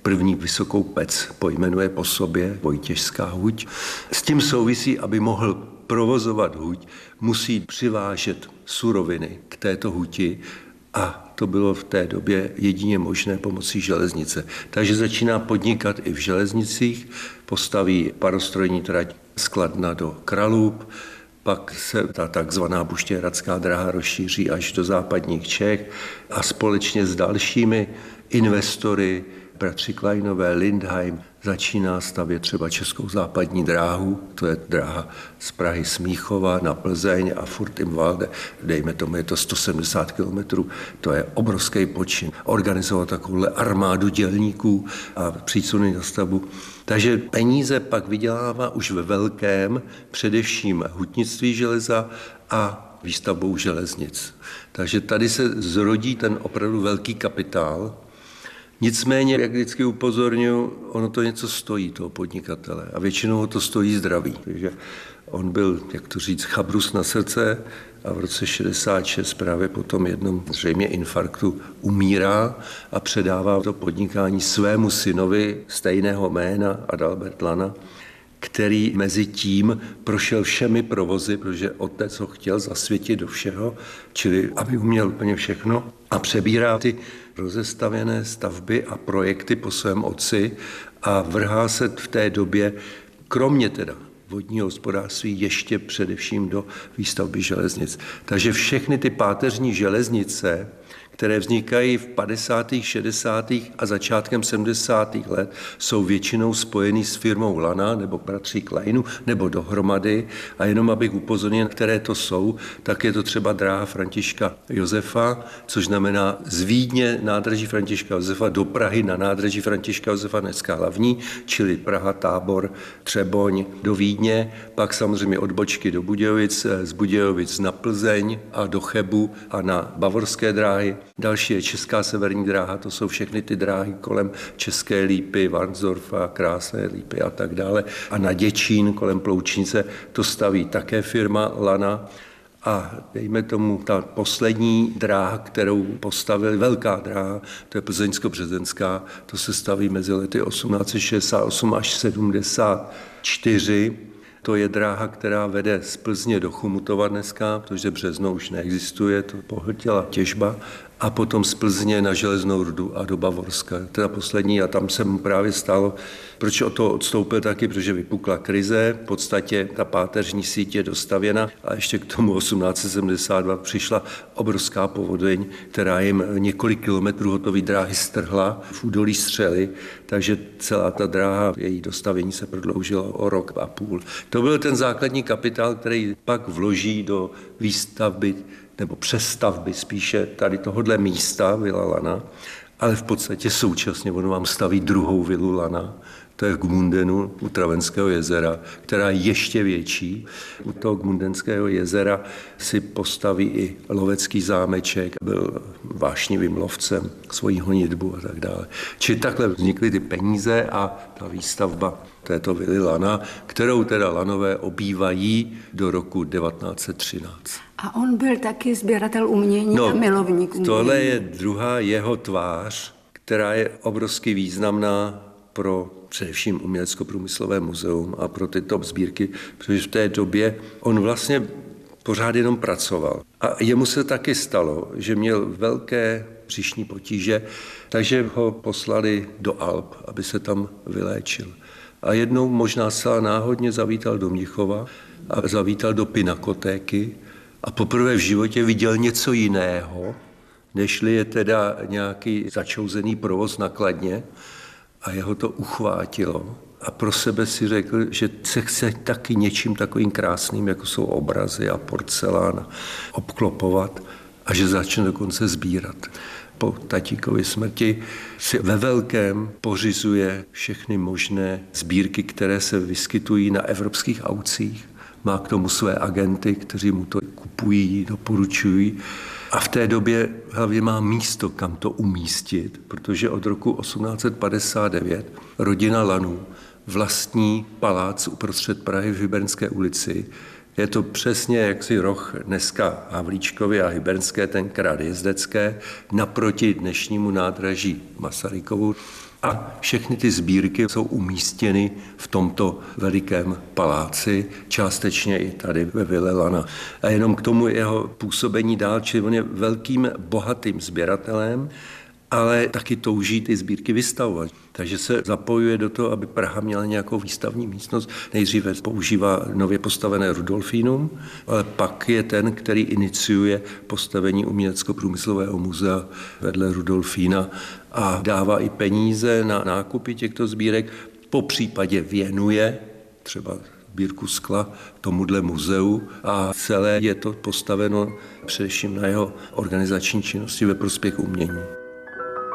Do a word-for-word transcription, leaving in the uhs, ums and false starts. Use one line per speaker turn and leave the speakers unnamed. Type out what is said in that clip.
první vysokou pec pojmenuje po sobě Vojtěžská huť. S tím souvisí, aby mohl provozovat huť, musí přivážet suroviny k této huti a to bylo v té době jedině možné pomocí železnice. Takže začíná podnikat i v železnicích, postaví parostrojní trať z Kladna do Kralub, pak se ta takzvaná buštěhradská dráha rozšíří až do západních Čech a společně s dalšími investory, bratři Kleinové, Lindheim, začíná stavět třeba Českou západní dráhu, to je dráha z Prahy Smíchova na Plzeň a furt im Walde, dejme tomu, je to sto sedmdesát kilometrů, to je obrovský počin. Organizovat takovouhle armádu dělníků a přísuny na stavbu. Takže peníze pak vydělává už ve velkém, především hutnictví železa a výstavbou železnic. Takže tady se zrodí ten opravdu velký kapitál. Nicméně, jak vždycky upozorňuji, ono to něco stojí, toho podnikatele. A většinou ho to stojí zdraví. Takže on byl, jak to říct, chabrus na srdce a v roce šedesát šest právě po tom jednom zřejmě infarktu umírá a předává to podnikání svému synovi stejného jména Adalbert Lana, který mezi tím prošel všemi provozy, protože otec ho chtěl zasvětit do všeho, čili aby uměl úplně všechno a přebírá ty rozestavěné stavby a projekty po svém otci a vrhá se v té době, kromě teda vodního hospodářství, ještě především do výstavby železnic. Takže všechny ty páteřní železnice, které vznikají v padesátých, šedesátých a začátkem sedmdesátých let, jsou většinou spojeny s firmou Lana nebo bratří Kleinů nebo dohromady. A jenom abych upozornil, které to jsou, tak je to třeba dráha Františka Josefa, což znamená z Vídně nádraží Františka Josefa do Prahy na nádraží Františka Josefa, dneska hlavní, čili Praha, Tábor, Třeboň do Vídně, pak samozřejmě odbočky do Budějovic, z Budějovic na Plzeň a do Chebu a na bavorské dráhy. Další je Česká severní dráha, to jsou všechny ty dráhy kolem České Lípy, Varnsdorfa, Krásné Lípy a tak dále. A na Děčín kolem Ploučnice to staví také firma Lana. A dejme tomu, ta poslední dráha, kterou postavili, velká dráha, to je Plzeňsko-Březenská, to se staví mezi lety osmnáct set šedesát osm až sedmdesát čtyři. To je dráha, která vede z Plzně do Chomutova dneska, protože Březno už neexistuje, to pohltila těžba, a potom z Plzně na Železnou rudu a do Bavorska. Teda poslední a tam jsem právě stál, proč o to odstoupil taky, protože vypukla krize, v podstatě ta páteřní síť je dostavěna a ještě k tomu osmnáct set sedmdesát dva přišla obrovská povodeň, která jim několik kilometrů hotové dráhy strhla v údolí Střely, takže celá ta dráha, její dostavění se prodloužilo o rok a půl. To byl ten základní kapitál, který pak vloží do výstavby nebo přestavby spíše tady tohodle místa, Vila Lana, ale v podstatě současně on vám staví druhou vilu Lana, to je v Gmundenu u Travenského jezera, která je ještě větší. U toho Gmundenského jezera si postaví i lovecký zámeček, byl vášnivým lovcem, svojí honitbu a tak dále. Čili takhle vznikly ty peníze a ta výstavba této vily Lana, kterou teda Lanové obývají do roku devatenáct set třináct.
A on byl taky sběratel umění no, a milovník umění.
Tohle je druhá jeho tvář, která je obrovsky významná pro především Umělecko-průmyslové muzeum a pro tyto sbírky, protože v té době on vlastně pořád jenom pracoval. A jemu se taky stalo, že měl velké břišní potíže, takže ho poslali do Alp, aby se tam vyléčil. A jednou možná zcela náhodně zavítal do Mnichova a zavítal do Pinakotéky a poprvé v životě viděl něco jiného, nežli je teda nějaký začouzený provoz na Kladně, a jeho to uchvátilo a pro sebe si řekl, že se chce taky něčím takovým krásným, jako jsou obrazy a porcelán, obklopovat a že začne dokonce sbírat. Po tatíkově smrti si ve velkém pořizuje všechny možné sbírky, které se vyskytují na evropských aukcích. Má k tomu své agenty, kteří mu to kupují, doporučují. A v té době hlavně má místo, kam to umístit, protože od roku osmnáct set padesát devět rodina Lanů vlastní palác uprostřed Prahy v Hybernské ulici. Je to přesně jaksi roh dneska Havlíčkově a Hybernské, tenkrát Jezdecké, naproti dnešnímu nádraží Masarykovu. A všechny ty sbírky jsou umístěny v tomto velikém paláci, částečně i tady ve Ville Lana. A jenom k tomu jeho působení dál, či on je velkým bohatým sběratelem, ale taky touží ty sbírky vystavovat. Takže se zapojuje do toho, aby Praha měla nějakou výstavní místnost. Nejdříve používá nově postavené Rudolfínum, ale pak je ten, který iniciuje postavení umělecko-průmyslového muzea vedle Rudolfína a dává i peníze na nákupy těchto sbírek, po případě věnuje třeba sbírku skla tomuhle muzeu a celé je to postaveno především na jeho organizační činnosti ve prospěch umění.